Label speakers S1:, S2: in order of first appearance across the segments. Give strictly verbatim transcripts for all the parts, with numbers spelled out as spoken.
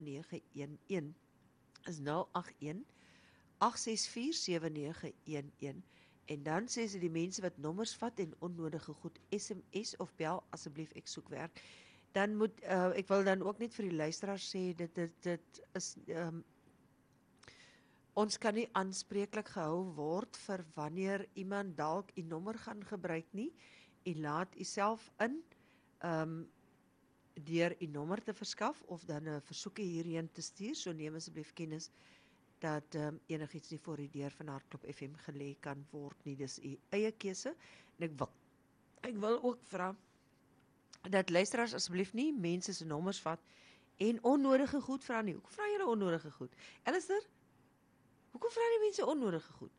S1: nege een een is nul agt een agt ses vier sewe nege een een. En dan sê sy die mense wat nommers vat en onnodige goed S M S of bel, asseblief ek soek werk. Dan moet, uh, ek wil dan ook net vir die luisteraars sê, dit, dit, dit is, um, ons kan nie aanspreeklik gehou word vir wanneer iemand dalk die nommer gaan gebruik nie. U laat u self in, um, deur u nommer te verskaf of dan 'n versoekie hierheen te stuur, so neem asseblief kennis dat um, enigiets nie voor die deur van Hartklop F M gelê kan word nie. Dis u eie keuse. En ek wil ek wil ook vra dat luisteraars asseblief nie mense se nommers vat en onnodige goed vra nie. Hoekom vra julle onnodige goed? Alistair, hoekom vra die mense onnodige goed?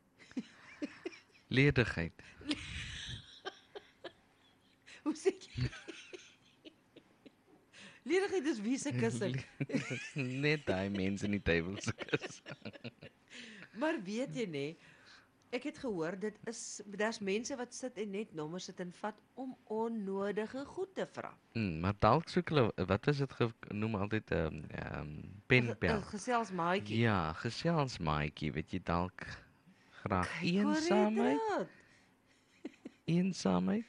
S2: Ledigheid.
S1: Hoe sê jy? Ledigheid is wie se kussing.
S2: Net daai mense in die tafel se kus.
S1: Maar weet jy nie, ek het gehoor, dit is, daar's mense wat sit en net nommers sit en vat om onnodige goed te vra.
S2: Hmm, maar dalk soek hulle, wat is dit genoem altyd, 'n um, um, penbel.
S1: 'n Geselsmaatjie.
S2: Ja, geselsmaatjie, weet jy, dalk graag
S1: Kyk hoe
S2: eensaamheid.
S1: redraad.
S2: Eensaamheid.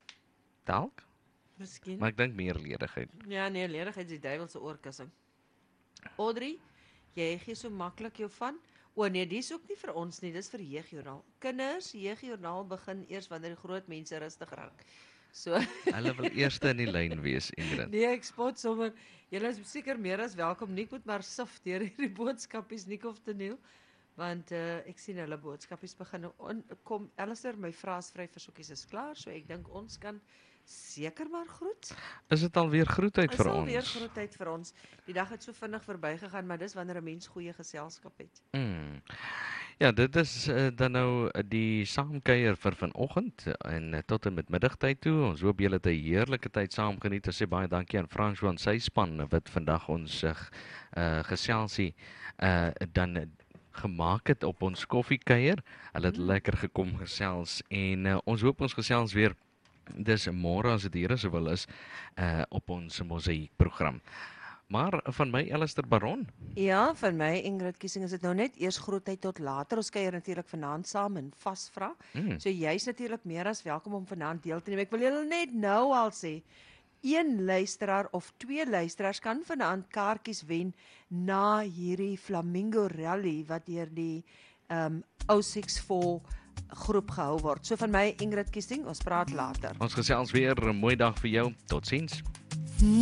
S2: Dalk,
S1: Miskien.
S2: maar ek dink meer ledigheid.
S1: Ja, nee, ledigheid is die duiwel se oorkussing. Audrey, jy gee so maklik jou van. O nee, dis ook nie vir ons nie, dis vir jeugjoernaal. Kinders, jeugjoernaal begin eers wanneer die groot mense rustig raak. So
S2: Hulle wil eerste in die lyn wees, Ingrid.
S1: nee, ek spot sommer. Julle is seker meer as welkom. Nik moet maar sif deur hierdie boodskapies, Nik of Teniel. Want uh, ek sien hulle boodskapies begin on, kom. Alistair, my vraesvry versoekies is klaar, so ek dink ons kan seker maar groet.
S2: Is dit alweer groetheid
S1: Is
S2: vir
S1: alweer
S2: ons?
S1: groetheid vir ons. Die dag het so vinnig verbygegaan, maar dis wanneer 'n mens goeie geselskap het.
S2: Mm. Ja, dit is uh, dan nou uh, die saamkuier vir vanoggend en uh, tot en met middagtyd toe. Ons hoop julle het 'n heerlike tyd saam geniet. Ons sê baie dankie aan François en sy span wat vandag ons uh, uh, geselsie uh, dan uh, gemaak het op ons koffiekuier. Hulle het mm. lekker gekom gesels en uh, ons hoop ons gesels weer dis môre as dit hier sowel is uh, op ons Mosaïek program. Maar van my Alistair Baron.
S1: Ja, van my Ingrid Kiesing is dit nou net eers groetheid tot later. Ons kuier natuurlik vanaand saam en vasvra.
S2: Mm.
S1: So jy's natuurlik meer as welkom om vanaand deel te neem. Ek wil julle net nou al sê, een luisteraar of twee luisteraars kan vanaand kaartjies wen na hierdie Flamingo Rally wat deur die um, O ses vier groep gehou word. So van my Ingrid Kiesing, ons praat later.
S2: Ons gesels weer, 'n mooi dag vir jou. Totsiens.